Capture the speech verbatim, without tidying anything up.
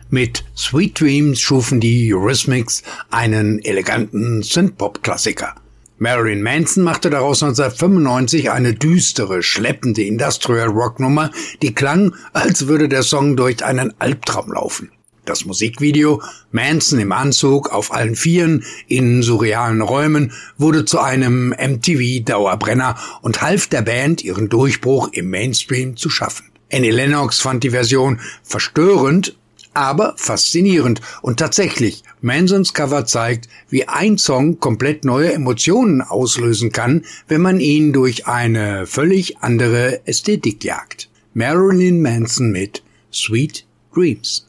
Mit Sweet Dreams schufen die Eurythmics einen eleganten Synthpop-Klassiker. Marilyn Manson machte daraus neunzehnhundertfünfundneunzig eine düstere, schleppende Industrial-Rock-Nummer, die klang, als würde der Song durch einen Albtraum laufen. Das Musikvideo, Manson im Anzug auf allen Vieren in surrealen Räumen, wurde zu einem M T V-Dauerbrenner und half der Band, ihren Durchbruch im Mainstream zu schaffen. Annie Lennox fand die Version verstörend, aber faszinierend. Und tatsächlich, Mansons Cover zeigt, wie ein Song komplett neue Emotionen auslösen kann, wenn man ihn durch eine völlig andere Ästhetik jagt. Marilyn Manson mit Sweet Dreams.